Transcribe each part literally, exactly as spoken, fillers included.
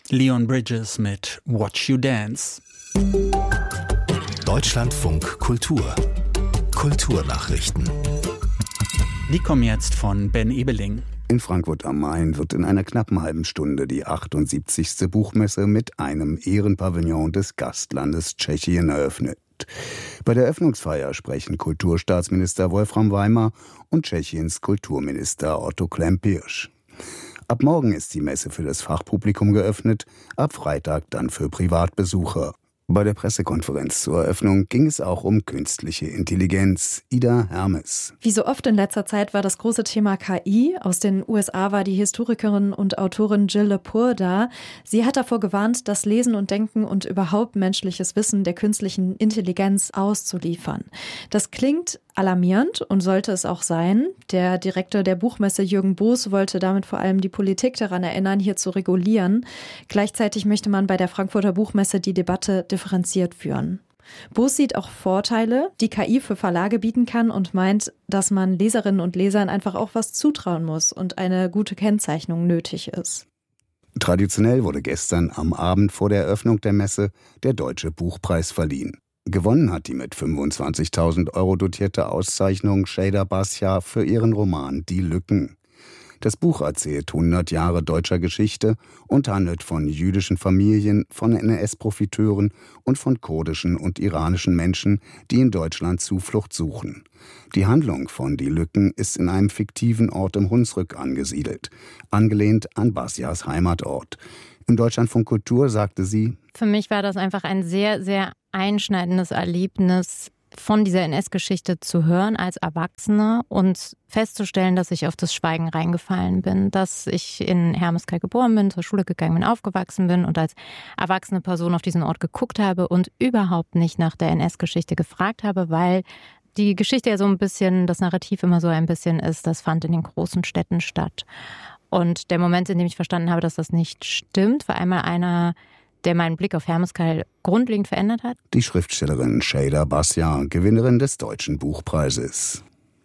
Leon Bridges mit Watch You Dance. Deutschlandfunk Kultur. Kulturnachrichten. Die kommen jetzt von Ben Ebeling. In Frankfurt am Main wird in einer knappen halben Stunde die achtundsiebzigste Buchmesse mit einem Ehrenpavillon des Gastlandes Tschechien eröffnet. Bei der Eröffnungsfeier sprechen Kulturstaatsminister Wolfram Weimer und Tschechiens Kulturminister Otto Klempirsch. Ab morgen ist die Messe für das Fachpublikum geöffnet, ab Freitag dann für Privatbesucher. Bei der Pressekonferenz zur Eröffnung ging es auch um künstliche Intelligenz. Ida Hermes. Wie so oft in letzter Zeit war das große Thema K I. Aus den U S A war die Historikerin und Autorin Jill Lepore da. Sie hat davor gewarnt, das Lesen und Denken und überhaupt menschliches Wissen der künstlichen Intelligenz auszuliefern. Das klingt alarmierend und sollte es auch sein. Der Direktor der Buchmesse Jürgen Boos wollte damit vor allem die Politik daran erinnern, hier zu regulieren. Gleichzeitig möchte man bei der Frankfurter Buchmesse die Debatte differenziert führen. Boos sieht auch Vorteile, die K I für Verlage bieten kann und meint, dass man Leserinnen und Lesern einfach auch was zutrauen muss und eine gute Kennzeichnung nötig ist. Traditionell wurde gestern am Abend vor der Eröffnung der Messe der Deutsche Buchpreis verliehen. Gewonnen hat die mit fünfundzwanzigtausend Euro dotierte Auszeichnung Şeyda Basya für ihren Roman Die Lücken. Das Buch erzählt hundert Jahre deutscher Geschichte und handelt von jüdischen Familien, von N S-Profiteuren und von kurdischen und iranischen Menschen, die in Deutschland Zuflucht suchen. Die Handlung von Die Lücken ist in einem fiktiven Ort im Hunsrück angesiedelt, angelehnt an Basyas Heimatort. Im Deutschlandfunk Kultur sagte sie: Für mich war das einfach ein sehr, sehr einschneidendes Erlebnis, von dieser N S-Geschichte zu hören als Erwachsene und festzustellen, dass ich auf das Schweigen reingefallen bin, dass ich in Hermeskeil geboren bin, zur Schule gegangen bin, aufgewachsen bin und als erwachsene Person auf diesen Ort geguckt habe und überhaupt nicht nach der N S-Geschichte gefragt habe, weil die Geschichte ja so ein bisschen, das Narrativ immer so ein bisschen ist, das fand in den großen Städten statt. Und der Moment, in dem ich verstanden habe, dass das nicht stimmt, war einmal einer, der meinen Blick auf Hermeskeil grundlegend verändert hat. Die Schriftstellerin Şeyda Basya, Gewinnerin des Deutschen Buchpreises.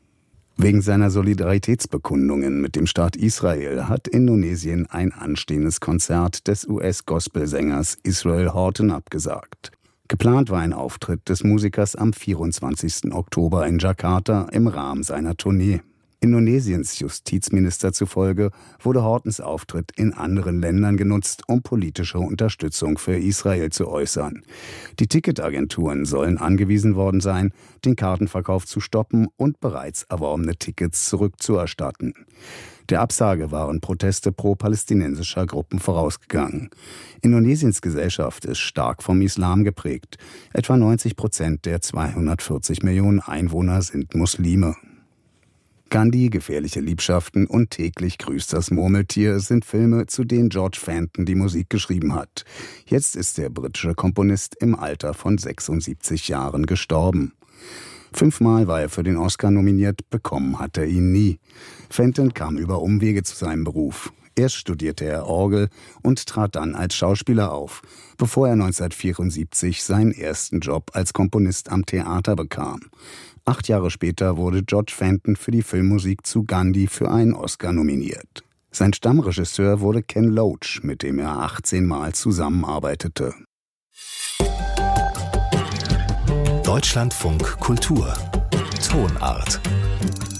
Wegen seiner Solidaritätsbekundungen mit dem Staat Israel hat Indonesien ein anstehendes Konzert des U S-Gospelsängers Israel Houghton abgesagt. Geplant war ein Auftritt des Musikers am vierundzwanzigsten Oktober in Jakarta im Rahmen seiner Tournee. Indonesiens Justizminister zufolge wurde Houghtons Auftritt in anderen Ländern genutzt, um politische Unterstützung für Israel zu äußern. Die Ticketagenturen sollen angewiesen worden sein, den Kartenverkauf zu stoppen und bereits erworbene Tickets zurückzuerstatten. Der Absage waren Proteste pro-palästinensischer Gruppen vorausgegangen. Indonesiens Gesellschaft ist stark vom Islam geprägt. Etwa neunzig Prozent der zweihundertvierzig Millionen Einwohner sind Muslime. Gandhi, gefährliche Liebschaften und täglich grüßt das Murmeltier sind Filme, zu denen George Fenton die Musik geschrieben hat. Jetzt ist der britische Komponist im Alter von sechsundsiebzig Jahren gestorben. Fünfmal war er für den Oscar nominiert, bekommen hat er ihn nie. Fenton kam über Umwege zu seinem Beruf. Erst studierte er Orgel und trat dann als Schauspieler auf, bevor er neunzehnhundertvierundsiebzig seinen ersten Job als Komponist am Theater bekam. Acht Jahre später wurde George Fenton für die Filmmusik zu Gandhi für einen Oscar nominiert. Sein Stammregisseur wurde Ken Loach, mit dem er achtzehn Mal zusammenarbeitete. Deutschlandfunk Kultur. Tonart.